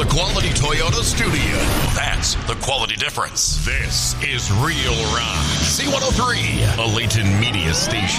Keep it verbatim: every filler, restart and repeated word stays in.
quality Toyota studio. That's the quality difference. This is Real Rock. C one oh three, a Layton Media Station.